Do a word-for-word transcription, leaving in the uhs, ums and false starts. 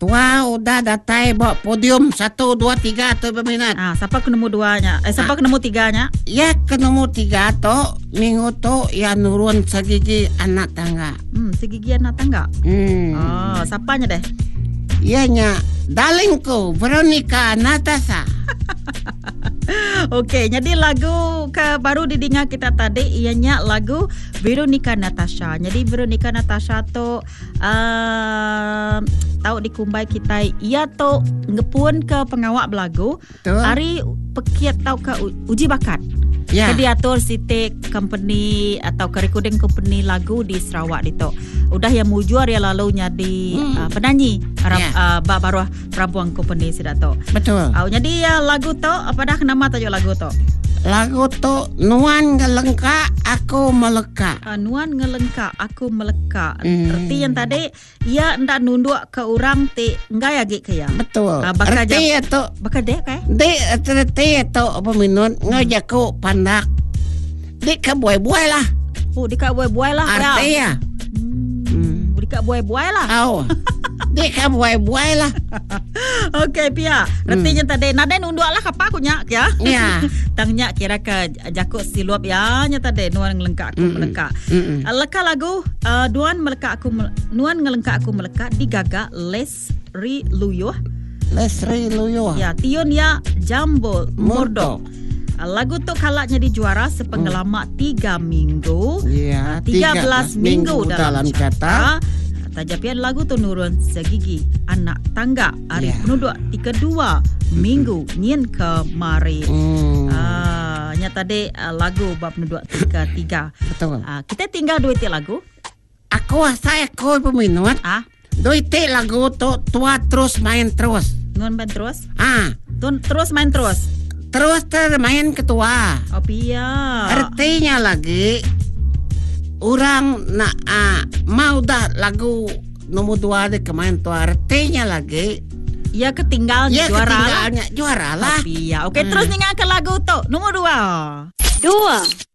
Tua udah datai bawa podium satu, dua, tiga tu berminat. Ah, siapa kenemu duanya? Eh, siapa ah. kenemu tiganya? Ya kenemu tiga tu minggu tu ya nurun segigi anak tangga. Hmm, segigi anak tangga. Hmm. Oh, siapanya deh? Ianya darlingku Veronica Natasha. Okey, jadi lagu ke baru didengar kita tadi ianya lagu Veronica Natasha. Jadi Veronica Natasha tu uh, tahu dikumbai kita ia tu ngepun ke pengawak belagu. Hari pekiat tahu ke uji bakat. Ya. Ke diatur sitik company atau ke recording company lagu di Sarawak itu. Udah yang mujuar ya lalu jadi hmm. uh, penyanyi Arab yeah. uh, bak baru perempuan company sudah tu. Betul. Uh, jadi ya lagu tu apa dah nama tajuk lagu tu? Lagu tu Nuan ngelengka aku meleka. Uh, Nuan ngelengka aku meleka. Hmm. Erti yang tadi ia ndak nunduk ke orang ti enggak ya gik ke ya. Betul. Uh, bakal erti itu bakal dek eh? Dek erti itu apa minun hmm. ngajaku pandak. Dek ke buai-buai lah. Oh, dek buai-buai lah. Arti ya. Hmm. Dek buai-buai lah. Oh. Dek ke buai-buai lah. Okey Pia, retinya hmm. tadi nade nunduk lah kapa aku nyak ya. Ya. Tangnya kira ke jakuk siluap ya nya tadi nuan ngelengka aku mm-mm. meleka. Mm-mm. Leka lagu uh, nuan meleka aku nuan ngelengka aku meleka digaga Lesri Luyuh. Lesri Luyuh. Ya, tiun ya Jambul Murdo. Lagu tu kalaknya dijuara sepenggelama tiga minggu. Ya, tiga belas minggu, minggu dalam, dalam kata. Tajapian lagu tu nurun segigi anak tangga hari yeah. penduduk di kedua minggu nyin kemari. Hmm. Uh, nyata de uh, lagu bab penduduk tiga tiga. Betul. Uh, kita tinggal dua titik lagu. Aku saya kau peminat. Ah, dua titik lagu tu tua terus main terus. Nuan main terus? Ah, tuan terus main terus. Terus termain ketua. Oh iya. Artinya lagi. Orang nak uh, mau dah lagu nombor dua de kemain tu artinya lagi. Ya ketinggal ya, juara ketinggalnya lah. Juara lah. Tapi ya, okey hmm. terus dengar ke lagu tu nombor dua. Dua.